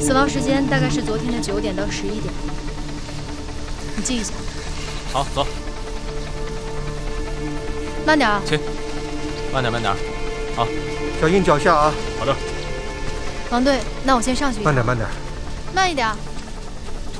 死亡时间大概是昨天的9点到11点，你记一下。 好，走。 慢点啊。 亲，慢点，慢点。好， 小心脚下啊。 好的。 王队，那我先上去一趟。 慢点，慢点。 慢一点。